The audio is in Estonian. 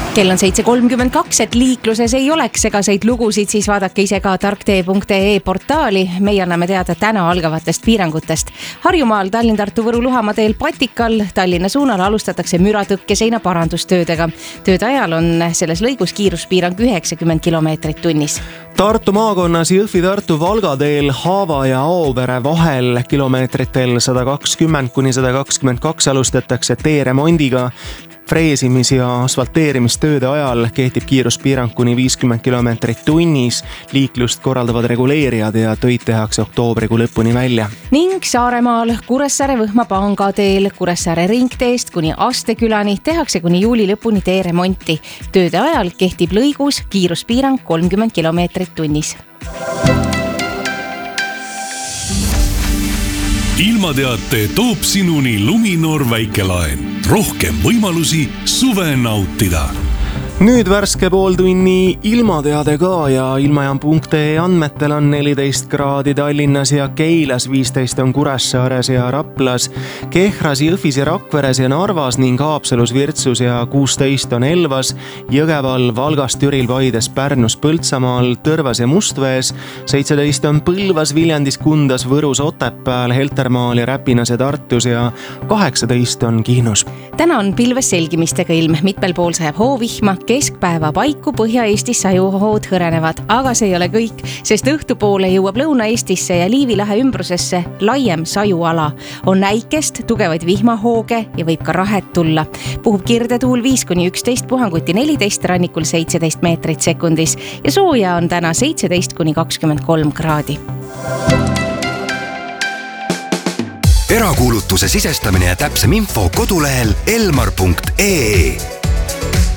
Kell on 7.32, et liikluses ei oleks segaseid lugusid, siis vaadake ise ka tarktee.ee portaali. Meie anname teada täna algavatest piirangutest. Harjumaal Tallinn-Tartu-Võru-Luhamaa teel Patikal Tallinna suunal alustatakse müratõkkeseina parandustöödega. Tööde ajal on selles lõigus kiiruspiirang 90 kilomeetrit tunnis. Tartu maakonnas Jõhvi-Tartu-Valga teel Haava ja Auvere vahel kilomeetritel 120–122 alustatakse teeremondiga. Freesimis- ja asfalteerimistööde ajal kehtib kiiruspiirang kuni 50 kilomeetrit tunnis. Liiklust korraldavad reguleerijad ja töid tehakse oktoobrikuu lõpuni välja. Ning Saaremaal Kuressaare-Võhma panga teel Kuressaare ringteest kuni Astekülani tehakse kuni juuli lõpuni teeremonti. Tööde ajal kehtib lõigus kiiruspiirang 30 kilomeetrit tunnis. Ilmateate toob sinuni Luminor väikelaen. Rohkem võimalusi suve nautida. Nüüd värske pool tunni ilmateade ka ja ilmajaam.ee andmetel on 14 kraadi Tallinnas ja Keilas, 15 on Kuressaares ja Raplas, Kehras, Jõhvis ja Rakveres ja Narvas ning Haapsalus, Virtsus ja 16 on Elvas, Jõgeval, Valgas, Türil, Paides, Pärnus, Põltsamaal, Tõrvas ja Mustvees, 17 on Põlvas, Viljandis, Kundas, Võrus, Otepääl, Heltermaal ja Räpinas ja Tartus ja 18 on Kihnus. Täna on pilves selgimistega ilm, mitmel pool sajab hoovihma, keskpäeva paiku Põhja-Eestis sajuhood hõrenevad, aga see ei ole kõik, sest õhtupoole jõuab Lõuna-Eestisse ja Liivi lahe ümbrusesse laiem sajuala. On äikest, tugevaid vihmahooge ja võib ka rahet tulla. Puhub kirdetuul 5–11, puhanguti 14, rannikul 17 meetrit sekundis ja sooja on täna 17–23 kraadi. Erakuulutuse sisestamine ja täpsem info kodulehel elmar.ee.